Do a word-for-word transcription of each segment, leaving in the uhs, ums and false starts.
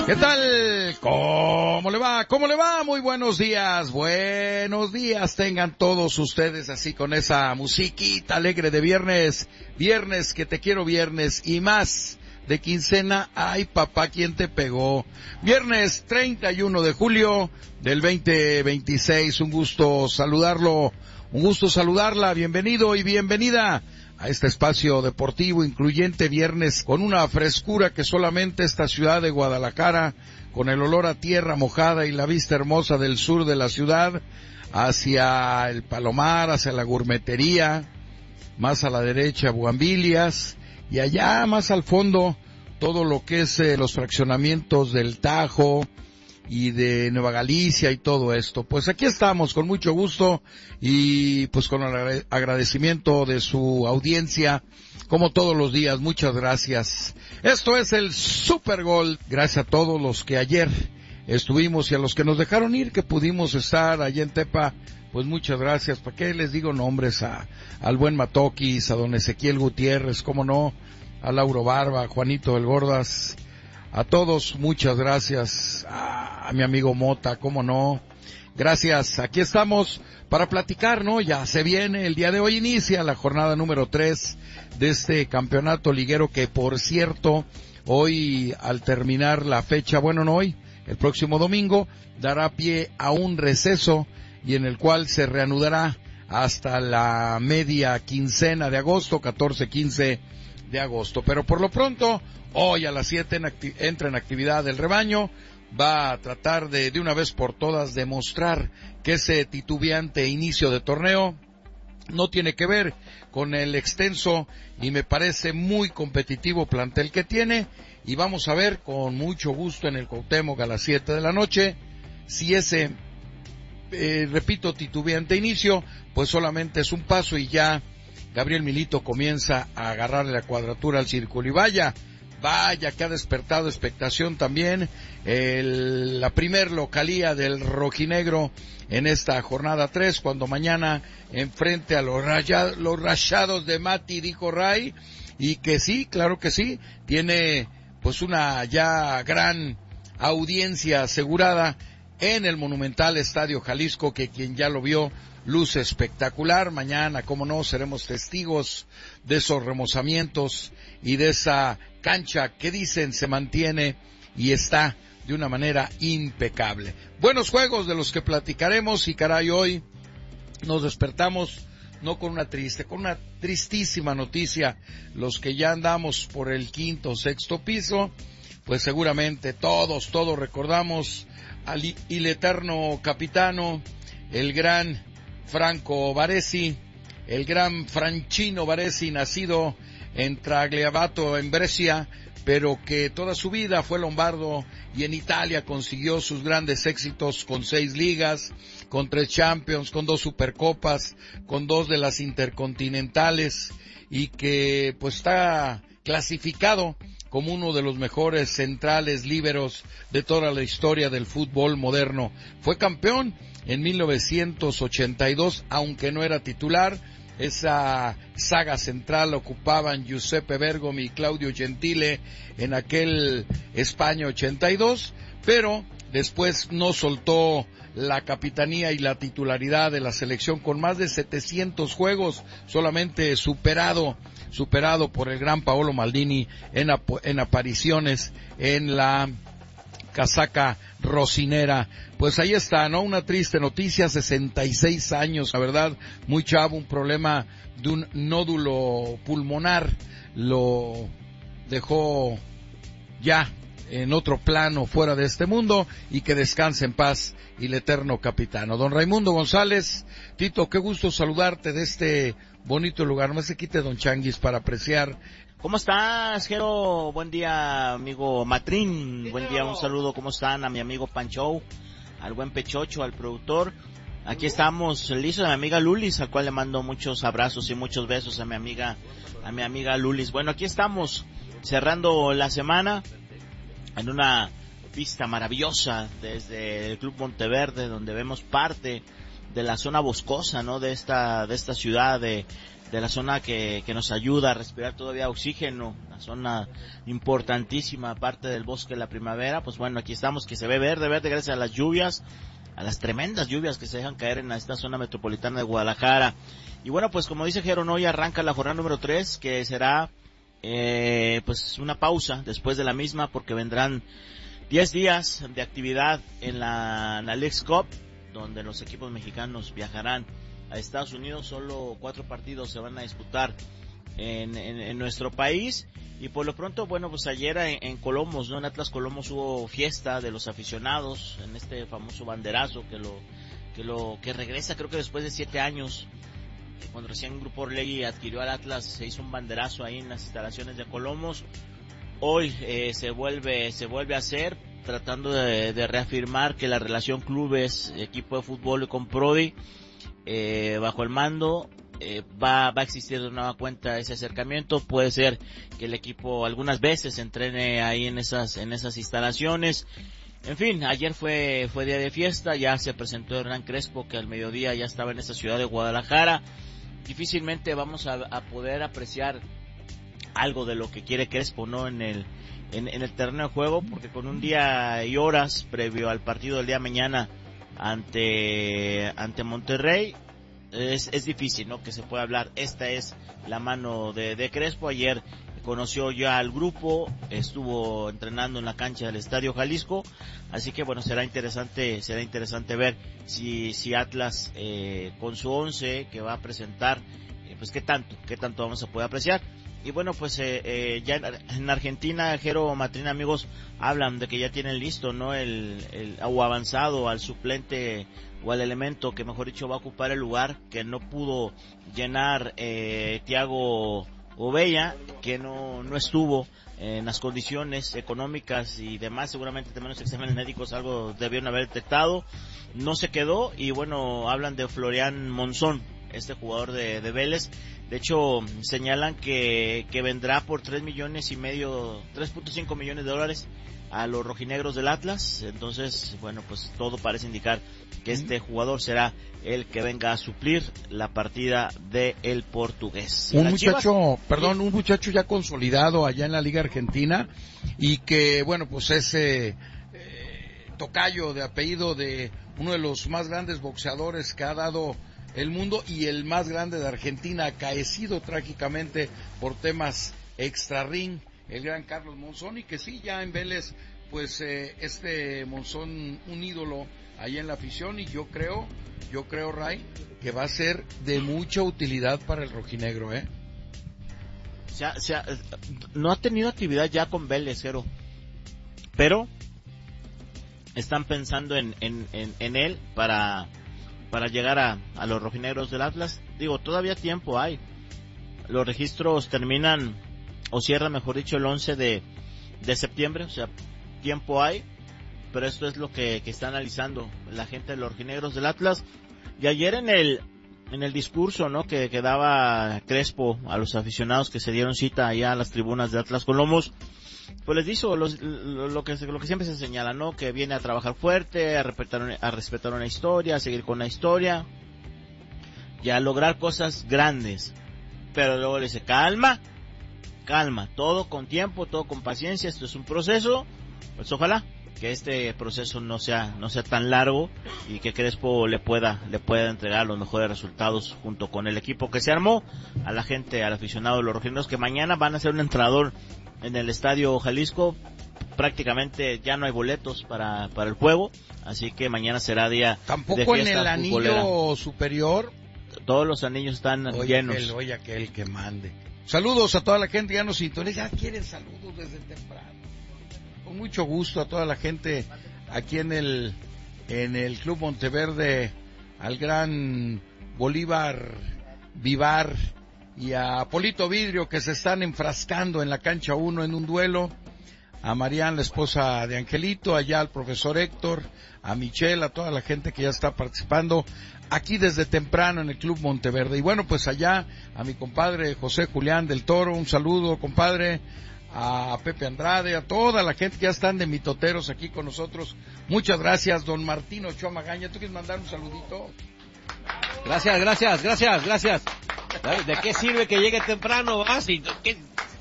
¿Qué tal? ¿Cómo le va? ¿Cómo le va? Muy buenos días. Buenos días tengan todos ustedes así con esa musiquita alegre de viernes. Viernes, que te quiero viernes y más de quincena. Ay, papá, ¿quién te pegó? Viernes treinta y uno de julio del veinte veintiséis. Un gusto saludarlo. Un gusto saludarla. Bienvenido y bienvenida a este espacio deportivo incluyente viernes con una frescura que solamente esta ciudad de Guadalajara, con el olor a tierra mojada y la vista hermosa del sur de la ciudad, hacia el Palomar, hacia la gourmetería, más a la derecha Bugambilias, y allá más al fondo todo lo que es eh, los fraccionamientos del Tajo y de Nueva Galicia y todo esto. Pues aquí estamos con mucho gusto y pues con el agradecimiento de su audiencia como todos los días. Muchas gracias. Esto es el Super Gol. Gracias a todos los que ayer estuvimos y a los que nos dejaron ir, que pudimos estar allá en Tepa. Pues muchas gracias. ¿Para qué les digo nombres? A, al buen Matoquis, a don Ezequiel Gutiérrez, cómo no, a Lauro Barba, a Juanito del Gordas. A todos, muchas gracias. A, a mi amigo Mota, cómo no. Gracias. Aquí estamos para platicar, ¿no? Ya se viene, el día de hoy inicia la jornada número tres de este campeonato liguero que, por cierto, hoy al terminar la fecha, bueno, no hoy, el próximo domingo, dará pie a un receso y en el cual se reanudará hasta la media quincena de agosto, catorce quince de agosto. Pero por lo pronto, hoy a las siete en acti- entra en actividad el rebaño. Va a tratar de, de una vez por todas, demostrar que ese titubeante inicio de torneo no tiene que ver con el extenso y me parece muy competitivo plantel que tiene. Y vamos a ver con mucho gusto en el Cuauhtémoc a las siete de la noche si ese, eh, repito, titubeante inicio, pues solamente es un paso y ya Gabriel Milito comienza a agarrarle la cuadratura al círculo. Y vaya, vaya que ha despertado expectación también el, la primer localía del rojinegro en esta jornada tres, cuando mañana enfrente a los, raya, los rayados de Mati, dijo Ray, y que sí, claro que sí, tiene pues una ya gran audiencia asegurada en el monumental Estadio Jalisco, que quien ya lo vio luce espectacular. Mañana, como no, seremos testigos de esos remozamientos y de esa cancha que dicen se mantiene y está de una manera impecable. Buenos juegos de los que platicaremos y caray, hoy nos despertamos no con una triste, con una tristísima noticia. Los que ya andamos por el quinto o sexto piso, pues seguramente todos, todos recordamos al il eterno capitano, el gran Franco Baresi, el gran Francino Baresi, nacido en Tagliavato, en Brescia, pero que toda su vida fue lombardo y en Italia consiguió sus grandes éxitos con seis ligas, con tres Champions, con dos Supercopas, con dos de las Intercontinentales, y que pues está clasificado como uno de los mejores centrales líberos de toda la historia del fútbol moderno. Fue campeón en mil novecientos ochenta y dos, aunque no era titular. Esa saga central ocupaban Giuseppe Bergomi y Claudio Gentile en aquel España ochenta y dos, pero después no soltó la capitanía y la titularidad de la selección con más de setecientos juegos, solamente superado superado por el gran Paolo Maldini en, ap en apariciones en la casaca rocinera. Pues ahí está, ¿no? Una triste noticia, sesenta y seis años, la verdad, muy chavo, un problema de un nódulo pulmonar, lo dejó ya en otro plano fuera de este mundo, y que descanse en paz y el eterno capitano. Don Raimundo González, Tito, qué gusto saludarte de este bonito lugar. No se quite don Changuis para apreciar. ¿Cómo estás, Jero? Buen día, amigo Matrín. Buen día, un saludo. ¿Cómo están? A mi amigo Pancho, al buen Pechocho, al productor. Aquí estamos listos, a mi amiga Lulis, al cual le mando muchos abrazos y muchos besos a mi amiga, a mi amiga Lulis. Bueno, aquí estamos cerrando la semana en una vista maravillosa desde el Club Monteverde, donde vemos parte de la zona boscosa, ¿no? De esta, de esta ciudad de, de la zona que, que nos ayuda a respirar todavía oxígeno, la zona importantísima, parte del bosque de la primavera. Pues bueno, aquí estamos, que se ve verde, verde gracias a las lluvias, a las tremendas lluvias que se dejan caer en esta zona metropolitana de Guadalajara. Y bueno, pues como dice Jeron, hoy arranca la jornada número tres, que será eh, pues una pausa después de la misma, porque vendrán diez días de actividad en la, en la Leagues Cup, donde los equipos mexicanos viajarán a Estados Unidos. Solo cuatro partidos se van a disputar en, en, en nuestro país. Y por lo pronto, bueno, pues ayer en, en Colomos, ¿no? En Atlas Colomos hubo fiesta de los aficionados en este famoso banderazo que lo que lo que regresa, creo que después de siete años, cuando recién Grupo Orlegui adquirió al Atlas, se hizo un banderazo ahí en las instalaciones de Colomos. Hoy eh, se vuelve se vuelve a hacer, tratando de, de reafirmar que la relación clubes, equipo de fútbol con Prodi, eh, bajo el mando, eh, va, va a existir de nueva cuenta ese acercamiento. Puede ser que el equipo algunas veces entrene ahí en esas, en esas instalaciones. En fin, ayer fue, fue día de fiesta, ya se presentó Hernán Crespo, que al mediodía ya estaba en esta ciudad de Guadalajara. Difícilmente vamos a, a poder apreciar algo de lo que quiere Crespo, ¿no? En el, en, en el terreno de juego, porque con un día y horas previo al partido del día de mañana ante, ante Monterrey, es, es difícil, ¿no? Que se pueda hablar. Esta es la mano de, de Crespo. Ayer conoció ya al grupo, estuvo entrenando en la cancha del Estadio Jalisco, así que bueno, será interesante, será interesante ver si, si Atlas, eh, con su once que va a presentar, eh, pues qué tanto, qué tanto vamos a poder apreciar. Y bueno, pues eh, eh, ya en, en Argentina, Jero, Matrín, amigos, hablan de que ya tienen listo, ¿no? El, el, o avanzado al suplente o al elemento que, mejor dicho, va a ocupar el lugar que no pudo llenar eh, Thiago Ovella, que no, no estuvo en las condiciones económicas y demás. Seguramente también los exámenes médicos algo debieron haber detectado. No se quedó, y bueno, hablan de Florian Monzón, este jugador de, de Vélez. De hecho, señalan que, que vendrá por tres millones y medio, tres punto cinco millones de dólares a los rojinegros del Atlas. Entonces, bueno, pues todo parece indicar que este jugador será el que venga a suplir la partida de el portugués. Un muchacho, perdón, un muchacho ya consolidado allá en la Liga Argentina, y que, bueno, pues ese eh, tocayo de apellido de uno de los más grandes boxeadores que ha dado el mundo, y el más grande de Argentina, acaecido trágicamente por temas extra ring, el gran Carlos Monzón, y que sí, ya en Vélez, pues eh, este Monzón, un ídolo ahí en la afición, y yo creo, yo creo, Ray, que va a ser de mucha utilidad para el rojinegro, ¿eh? O sea, o sea, no ha tenido actividad ya con Vélez, Jero, pero están pensando en, en, en, en él para... para llegar a, a los rojinegros del Atlas. Digo, todavía tiempo hay. Los registros terminan, o cierran, mejor dicho, el once de, de septiembre, o sea, tiempo hay, pero esto es lo que, que está analizando la gente de los rojinegros del Atlas. Y ayer en el, en el discurso, ¿no?, que, que daba Crespo a los aficionados que se dieron cita allá a las tribunas de Atlas Colomos, pues les dijo los, lo, lo que lo que siempre se señala, ¿no? Que viene a trabajar fuerte, a respetar, a respetar una historia, a seguir con la historia y a lograr cosas grandes. Pero luego le dice, calma, calma, todo con tiempo, todo con paciencia, esto es un proceso. Pues ojalá que este proceso no sea no sea tan largo, y que Crespo le pueda le pueda entregar los mejores resultados junto con el equipo que se armó, a la gente, al aficionado de los rojinegros, que mañana van a ser un entrenador en el Estadio Jalisco. Prácticamente ya no hay boletos para para el juego, así que mañana será día tampoco de fiesta en el anillo futbolera superior. Todos los anillos están oye llenos. Aquel, oye, aquel que mande. Saludos a toda la gente, ya nos sintoniza, ya quieren saludos desde temprano. Con mucho gusto a toda la gente aquí en el en el Club Monteverde, al gran Bolívar Vivar y a Polito Vidrio, que se están enfrascando en la cancha uno en un duelo, a Marian, la esposa de Angelito, allá al profesor Héctor, a Michelle, a toda la gente que ya está participando aquí desde temprano en el Club Monteverde. Y bueno, pues allá a mi compadre José Julián del Toro, un saludo, compadre, a Pepe Andrade, a toda la gente que ya están de mitoteros aquí con nosotros. Muchas gracias, don Martín Ochoa Magaña. ¿Tú quieres mandar un saludito? Gracias, gracias, gracias, gracias. ¿De qué sirve que llegue temprano? Vas y... ¿qué?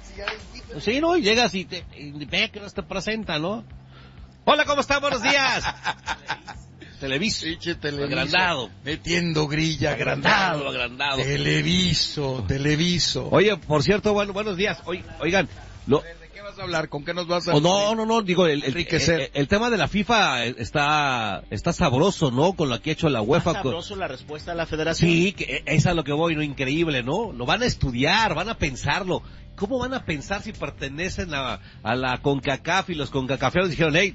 Sí, ¿no? Y llegas y, te, y ve que no te presenta, ¿no? Hola, ¿cómo están? Buenos días. Televiso. Eche Televiso. Agrandado. Metiendo grilla, agrandado. Agrandado. Televiso, Televiso. Oye, por cierto, bueno, buenos días. Oy, oigan, lo... ¿De qué vas a hablar? ¿Con qué nos vas a Oh, no, no, no, digo, el, el, enriquecer? el, el tema de la FIFA está está sabroso, ¿no? Con lo que ha hecho la UEFA. ¿Está sabroso la respuesta de la federación? Sí, que es a lo que voy, ¿no? Increíble, ¿no? Lo van a estudiar, van a pensarlo. ¿Cómo van a pensar si pertenecen a, a la CONCACAF y los CONCACAFeros dijeron, hey,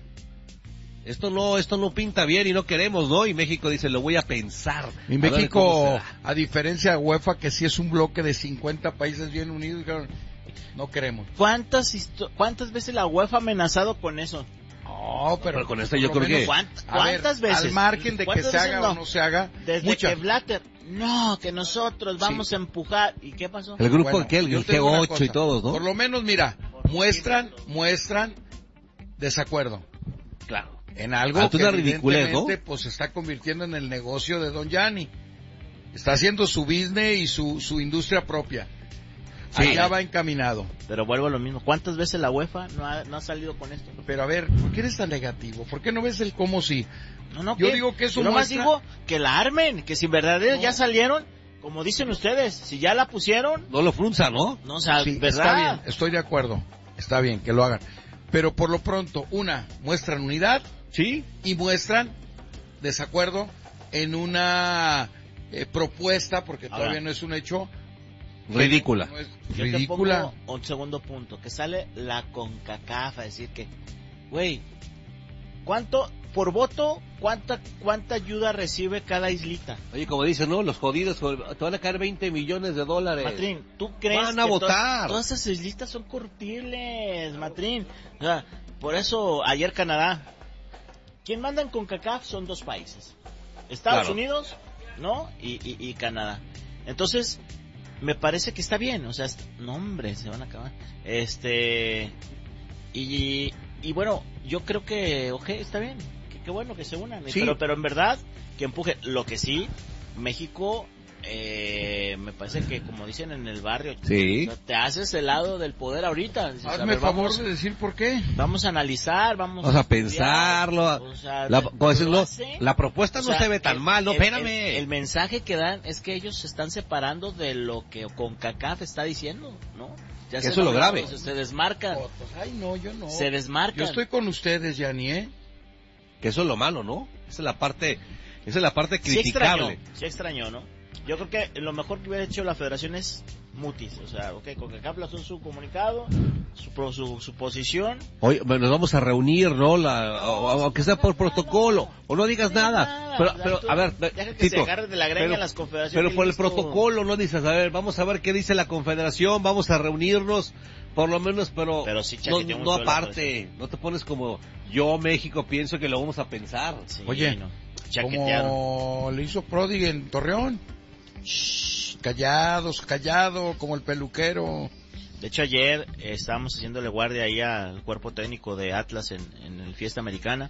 esto no, esto no pinta bien y no queremos, ¿no? Y México dice, lo voy a pensar. Y a México, a diferencia de UEFA, que sí es un bloque de cincuenta países bien unidos, dijeron, no queremos. ¿Cuántas histo- cuántas veces la UEFA ha amenazado con eso? No, pero, Pero con esto yo por lo creo que- menos, ¿Cuántas, a ver, cuántas veces? al margen de que ¿Cuántas se veces haga no? o no se haga, Desde muchas. que Blatter, no, que nosotros vamos Sí. a empujar. ¿Y qué pasó? El grupo Bueno, aquel, yo el te G digo una ocho y cosa, todos, ¿no? Por lo menos, mira, muestran, muestran desacuerdo Claro. en algo Ah, tú que una ridiculez, evidentemente pues se está convirtiendo en el negocio de Don Gianni. Está haciendo su business y su, su industria propia. Sí. Allá va encaminado. Pero vuelvo a lo mismo. ¿Cuántas veces la UEFA no ha, no ha salido con esto? Pero a ver, ¿por qué eres tan negativo? ¿Por qué no ves el cómo sí? No, no, Yo ¿qué? digo que eso Yo nomás muestra- digo que la armen, que si en verdad No. ya salieron, como dicen ustedes, si ya la pusieron, No lo frunza, ¿no? no, o sea, Sí, ¿verdad? está bien, estoy de acuerdo. Está bien que lo hagan. Pero por lo pronto, una, muestran unidad Sí. y muestran desacuerdo en una eh, propuesta, porque Ahora. todavía no es un hecho. Ridícula. No es Yo ridícula. te pongo un segundo punto, que sale la CONCACAF a decir que, güey, ¿cuánto, por voto, cuánta, cuánta ayuda recibe cada islita? Oye, como dicen, ¿no? Los jodidos, te van a caer veinte millones de dólares. Matrín, ¿tú crees Van a que votar. to- todas esas islitas son corruptibles, Matrín? O sea, por eso ayer Canadá, quien manda en CONCACAF son dos países, Estados Claro. Unidos, ¿no? Y, y, y Canadá. Entonces, me parece que está bien, o sea, es- no hombre, se van a acabar. Este, y, y bueno, yo creo que, ok, está bien, que qué bueno que se unan, Sí. pero, pero en verdad, que empuje, lo que sí, México, eh, me parece que como dicen en el barrio, Sí. o sea, te haces el lado del poder ahorita. Dices, a Hazme ver, favor vamos, de decir por qué. vamos a analizar, vamos, Vamos a estudiar, pensarlo. o sea, La, ¿lo como decir, no, hace? la propuesta O no sea, se ve tan el- mal, no, el- espérame. El, el mensaje que dan es que ellos se están separando de lo que CONCACAF está diciendo, ¿no? Ya Que se eso es lo van- grave. Se, se desmarcan, Fotos. Ay, no, yo no. se desmarcan. Yo estoy con ustedes, Gianni, ¿eh? Que eso es lo malo, ¿no? Esa es la parte, esa es la parte Sí extrañó, criticable. sí extrañó, ¿no? Yo creo que lo mejor que hubiera hecho la federación es mutis, o sea, ok, CONCACAF lanzó su comunicado, su, pro- su, su posición. Oye, bueno, nos vamos a reunir, ¿no? La, o- o- aunque sea por protocolo, o no digas No digas nada. nada, Pero, o sea, pero, tú a ver, deja que Tito, se agarre de la greña pero- las confederaciones. pero por el listo. protocolo, no dices, a ver, vamos a ver qué dice la confederación, vamos a reunirnos, por lo menos, pero, Pero sí no, chaqueteó no mucho la aparte, no te pones como, yo México pienso que lo vamos a pensar. Sí, Oye, no. Chaquetearon. Como le hizo Prodi en Torreón. Shh, callados, callado, como el peluquero. De hecho, ayer eh, estábamos haciéndole guardia ahí al cuerpo técnico de Atlas en, en el Fiesta Americana.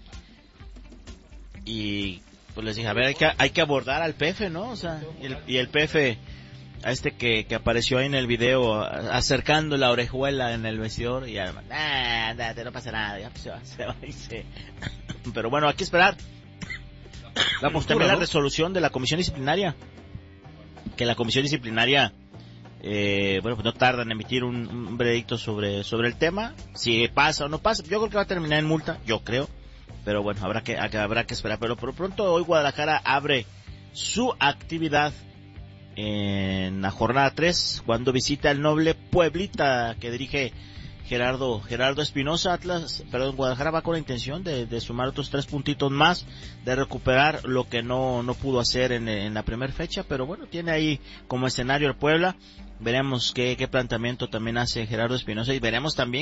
Y pues les dije, a ver, hay que, hay que abordar al P F, ¿no? O sea, y el, y el P F, a este que, que apareció ahí en el video, a- acercando la orejuela en el vestidor, y además, nah, nah, no pasa nada, ya pues, se va, se va y se... Pero bueno, hay que esperar. La postura, También la ¿no? resolución de la comisión disciplinaria. Que la comisión disciplinaria, eh, bueno, pues no tarda en emitir un, un veredicto sobre, sobre el tema. Si pasa o no pasa, yo creo que va a terminar en multa, yo creo. Pero bueno, habrá que, habrá que esperar. Pero por pronto hoy Guadalajara abre su actividad en la jornada tres, cuando visita el noble Pueblita que dirige Gerardo Gerardo Espinosa. Atlas, perdón, Guadalajara va con la intención de, de sumar otros tres puntitos más, de recuperar lo que no no pudo hacer en, en la primera fecha, pero bueno, tiene ahí como escenario el Puebla. Veremos qué, qué planteamiento también hace Gerardo Espinosa y veremos también